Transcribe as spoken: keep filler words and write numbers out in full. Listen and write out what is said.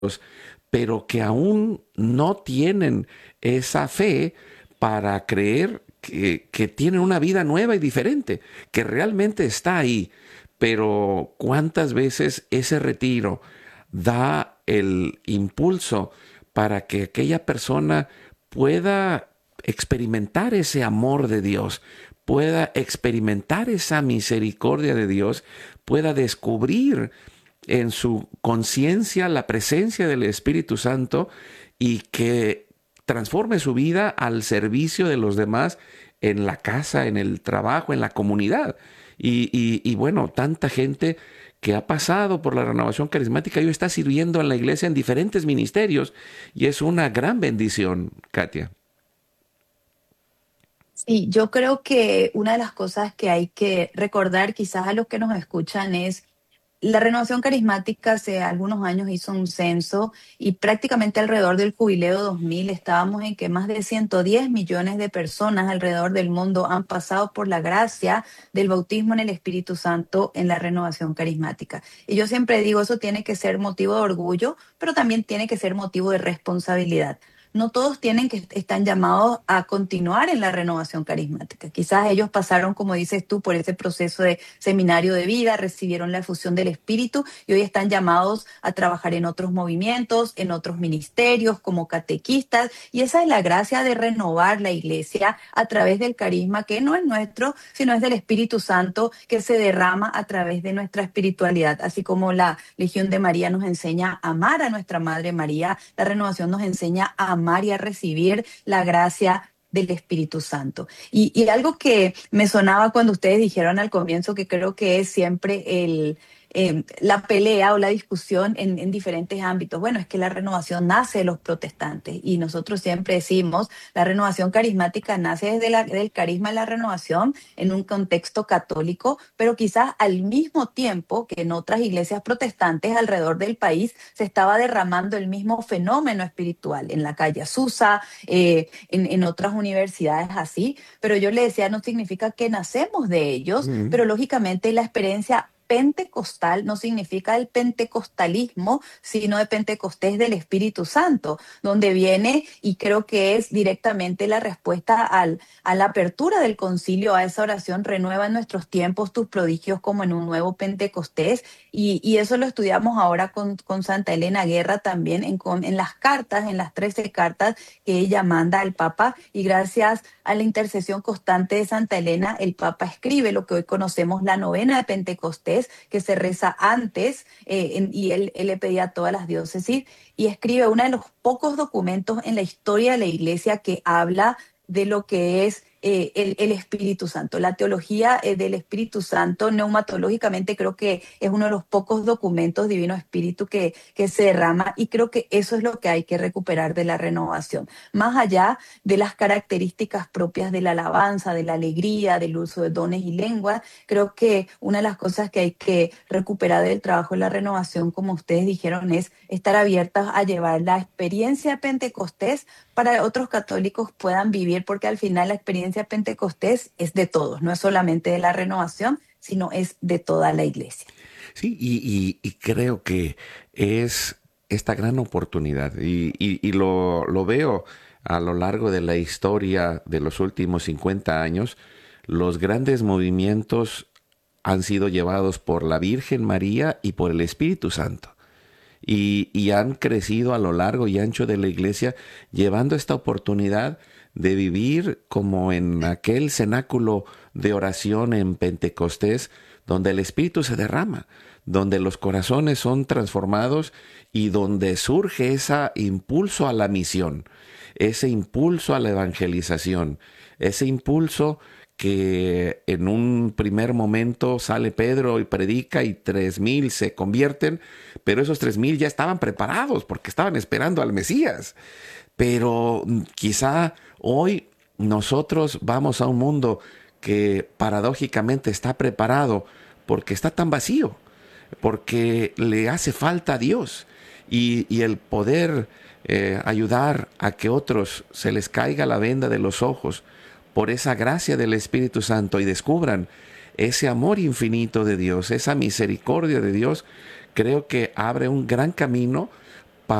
pero que aún no tienen esa fe para creer que, que tienen una vida nueva y diferente, que realmente está ahí. Pero ¿cuántas veces ese retiro da el impulso para que aquella persona pueda experimentar ese amor de Dios, pueda experimentar esa misericordia de Dios, pueda descubrir en su conciencia la presencia del Espíritu Santo y que transforme su vida al servicio de los demás en la casa, en el trabajo, en la comunidad? Y, y, y bueno, tanta gente que ha pasado por la renovación carismática y hoy está sirviendo en la iglesia en diferentes ministerios y es una gran bendición, Katia. Sí, yo creo que una de las cosas que hay que recordar quizás a los que nos escuchan es la renovación carismática. Hace algunos años hizo un censo y prácticamente alrededor del jubileo dos mil estábamos en que más de ciento diez millones de personas alrededor del mundo han pasado por la gracia del bautismo en el Espíritu Santo en la renovación carismática. Y yo siempre digo, eso tiene que ser motivo de orgullo, pero también tiene que ser motivo de responsabilidad. No todos tienen que están llamados a continuar en la renovación carismática. Quizás ellos pasaron, como dices tú, por ese proceso de seminario de vida, recibieron la efusión del Espíritu y hoy están llamados a trabajar en otros movimientos, en otros ministerios, como catequistas. Y esa es la gracia de renovar la iglesia a través del carisma que no es nuestro, sino es del Espíritu Santo que se derrama a través de nuestra espiritualidad. Así como la Legión de María nos enseña a amar a nuestra Madre María, la renovación nos enseña a amar y a recibir la gracia del Espíritu Santo. Y, y algo que me sonaba cuando ustedes dijeron al comienzo, que creo que es siempre el, eh, la pelea o la discusión en, en diferentes ámbitos. Bueno, es que la renovación nace de los protestantes y nosotros siempre decimos, la renovación carismática nace desde la, del carisma de la renovación en un contexto católico, pero quizás al mismo tiempo que en otras iglesias protestantes alrededor del país se estaba derramando el mismo fenómeno espiritual en la calle Azusa, eh, en, en otras universidades así, pero yo le decía, no significa que nacemos de ellos, Mm. pero lógicamente la experiencia pentecostal no significa el pentecostalismo, sino de Pentecostés del Espíritu Santo, donde viene y creo que es directamente la respuesta al, a la apertura del concilio, a esa oración: renueva en nuestros tiempos tus prodigios como en un nuevo Pentecostés. Y, y eso lo estudiamos ahora con, con Santa Elena Guerra también en, con, en las cartas, en las trece cartas que ella manda al Papa, y gracias a la intercesión constante de Santa Elena, el Papa escribe lo que hoy conocemos la novena de Pentecostés, que se reza antes, eh, en, y él, él le pedía a todas las diócesis, y escribe uno de los pocos documentos en la historia de la Iglesia que habla de lo que es eh, el, el Espíritu Santo. La teología eh, del Espíritu Santo, neumatológicamente, creo que es uno de los pocos documentos Divino Espíritu que, que se derrama, y creo que eso es lo que hay que recuperar de la renovación. Más allá de las características propias de la alabanza, de la alegría, del uso de dones y lenguas, creo que una de las cosas que hay que recuperar del trabajo de la renovación, como ustedes dijeron, es estar abiertas a llevar la experiencia de Pentecostés para que otros católicos puedan vivir, porque al final la experiencia Pentecostés es de todos, no es solamente de la renovación, sino es de toda la iglesia. Sí, y, y- y creo que es esta gran oportunidad y, y- y lo, lo veo a lo largo de la historia de los últimos cincuenta años. Los grandes movimientos han sido llevados por la Virgen María y por el Espíritu Santo. Y, y han crecido a lo largo y ancho de la iglesia, llevando esta oportunidad de vivir como en aquel cenáculo de oración en Pentecostés, donde el Espíritu se derrama, donde los corazones son transformados y donde surge ese impulso a la misión, ese impulso a la evangelización, ese impulso que en un primer momento sale Pedro y predica y tres mil se convierten, pero esos tres mil ya estaban preparados porque estaban esperando al Mesías. Pero mm, quizá hoy nosotros vamos a un mundo que paradójicamente está preparado porque está tan vacío, porque le hace falta a Dios y, y el poder eh, ayudar a que otros se les caiga la venda de los ojos por esa gracia del Espíritu Santo y descubran ese amor infinito de Dios, esa misericordia de Dios, creo que abre un gran camino